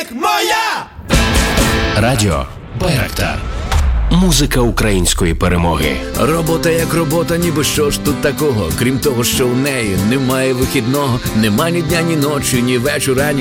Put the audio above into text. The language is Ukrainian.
Музик моя! Радіо Байрактар. Музика української перемоги. Робота як робота, ніби що ж тут такого. Крім того, що в неї немає вихідного, нема ні дня, ні ночі, ні вечора, ні